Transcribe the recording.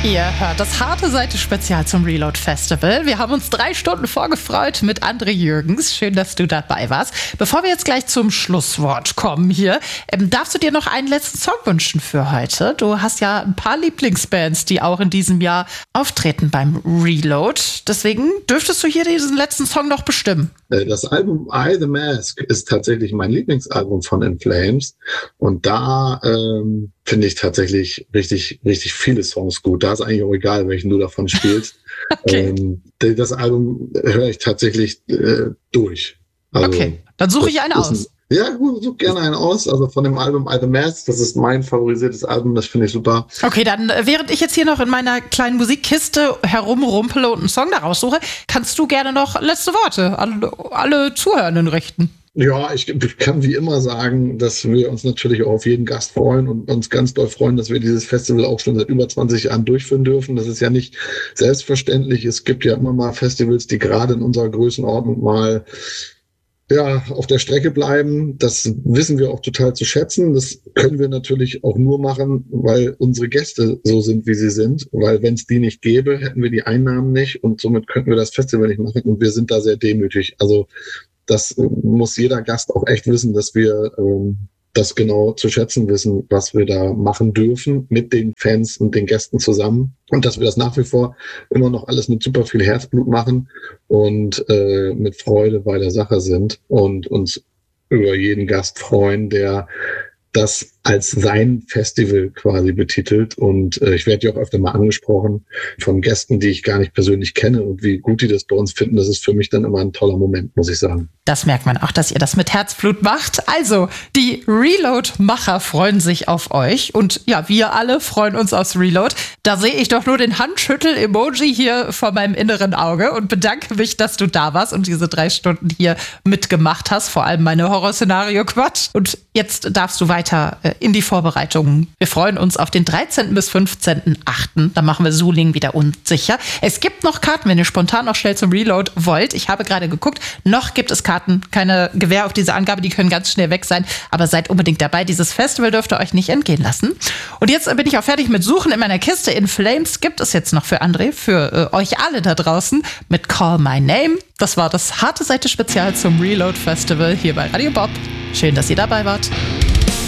Ihr hört das harte Seite-Spezial zum Reload Festival. Wir haben uns 3 Stunden vorgefreut mit André Jürgens. Schön, dass du dabei warst. Bevor wir jetzt gleich zum Schlusswort kommen hier, darfst du dir noch einen letzten Song wünschen für heute? Du hast ja ein paar Lieblingsbands, die auch in diesem Jahr auftreten beim Reload. Deswegen dürftest du hier diesen letzten Song noch bestimmen. Das Album I, The Mask ist tatsächlich mein Lieblingsalbum von In Flames. Und da finde ich tatsächlich richtig, richtig viele Songs gut. Da ist eigentlich auch egal, welchen du davon spielst. Okay. Das Album höre ich tatsächlich durch. Also, okay, dann suche ich einen aus. Ja, gut, such gerne einen aus. Also von dem Album I, The Mask, das ist mein favorisiertes Album, das finde ich super. Okay, dann während ich jetzt hier noch in meiner kleinen Musikkiste herumrumpele und einen Song daraus suche, kannst du gerne noch letzte Worte an alle Zuhörenden richten. Ja, ich kann wie immer sagen, dass wir uns natürlich auch auf jeden Gast freuen und uns ganz doll freuen, dass wir dieses Festival auch schon seit über 20 Jahren durchführen dürfen. Das ist ja nicht selbstverständlich. Es gibt ja immer mal Festivals, die gerade in unserer Größenordnung mal auf der Strecke bleiben. Das wissen wir auch total zu schätzen. Das können wir natürlich auch nur machen, weil unsere Gäste so sind, wie sie sind. Weil wenn es die nicht gäbe, hätten wir die Einnahmen nicht und somit könnten wir das Festival nicht machen. Und wir sind da sehr demütig. Also das muss jeder Gast auch echt wissen, dass wir das genau zu schätzen wissen, was wir da machen dürfen mit den Fans und den Gästen zusammen. Und dass wir das nach wie vor immer noch alles mit super viel Herzblut machen und mit Freude bei der Sache sind und uns über jeden Gast freuen, der das als sein Festival quasi betitelt. Und ich werde ja auch öfter mal angesprochen von Gästen, die ich gar nicht persönlich kenne und wie gut die das bei uns finden. Das ist für mich dann immer ein toller Moment, muss ich sagen. Das merkt man auch, dass ihr das mit Herzblut macht. Also, die Reload-Macher freuen sich auf euch. Und ja, wir alle freuen uns aufs Reload. Da sehe ich doch nur den Handschüttel-Emoji hier vor meinem inneren Auge und bedanke mich, dass du da warst und diese 3 Stunden hier mitgemacht hast. Vor allem meine Horrorszenario-Quatsch. Und jetzt darfst du weiter in die Vorbereitungen. Wir freuen uns auf den 13. bis 15.8. Da machen wir Suling wieder unsicher. Es gibt noch Karten, wenn ihr spontan noch schnell zum Reload wollt. Ich habe gerade geguckt, noch gibt es Karten. Keine Gewähr auf diese Angabe, die können ganz schnell weg sein. Aber seid unbedingt dabei. Dieses Festival dürft ihr euch nicht entgehen lassen. Und jetzt bin ich auch fertig mit Suchen in meiner Kiste. In Flames gibt es jetzt noch für André, für euch alle da draußen mit Call My Name. Das war das harte Seite-Spezial zum Reload Festival hier bei Radio Bob. Schön, dass ihr dabei wart.